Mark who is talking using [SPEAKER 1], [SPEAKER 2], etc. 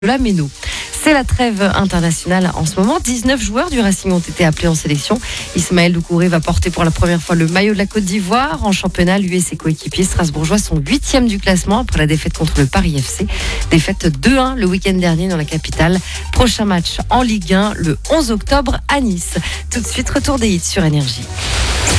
[SPEAKER 1] la Méno. C'est la trêve internationale en ce moment. 19 joueurs du Racing ont été appelés en sélection. Ismaël Doucouré va porter pour la première fois le maillot de la Côte d'Ivoire. En championnat, lui et ses coéquipiers strasbourgeois sont 8e du classement après la défaite contre le Paris FC. Défaite 2-1 le week-end dernier dans la capitale. Prochain match en Ligue 1 le 11 octobre à Nice. Tout de suite, retour des hits sur Énergie.